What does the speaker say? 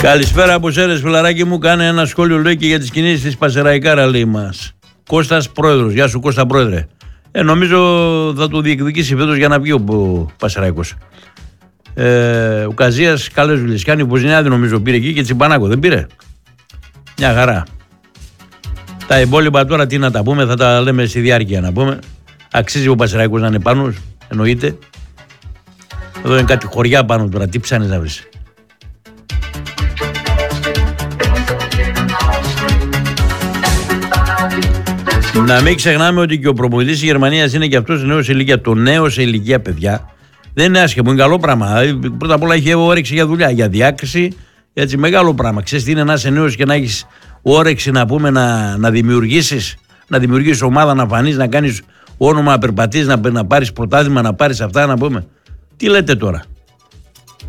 Καλησπέρα από Σέρες, φιλαράκι μου. Κάνε ένα σχόλιο, λέει, και για τις κινήσεις της Πασεραϊκάρα, λέει μας. Κώστας Πρόεδρος. Γεια σου, Κώστα Πρόεδρε. Νομίζω θα το διεκδικήσει φέτος για να βγει ο Πασεραϊκός. Ο Καζίας, καλές δουλειές κάνει. Ο Ποζινιάδη νομίζω πήρε εκεί και Τσιμπανάκο δεν πήρε. Μια χαρά. Τα υπόλοιπα τώρα τι να τα πούμε, θα τα λέμε στη διάρκεια να πούμε. Αξίζει ο Πασεραϊκός να είναι πάνω, εννοείται. Εδώ είναι κάτι χωριά πάνω τώρα, τι ψάνεις να βρεις. Να μην ξεχνάμε ότι και ο προπονητής της Γερμανίας είναι και αυτός νέος σε ηλικία. Το νέο σε ηλικία, παιδιά, δεν είναι άσχημο, είναι καλό πράγμα. Πρώτα απ' όλα έχει όρεξη για δουλειά, για διάκριση, έτσι μεγάλο πράγμα. Ξέρεις τι είναι να είσαι νέος και να έχεις όρεξη να πούμε να δημιουργήσεις, ομάδα, να φανείς, να κάνεις όνομα, να περπατείς, να πάρεις πρωτάθλημα, να πάρεις αυτά, να πούμε. Τι λέτε τώρα.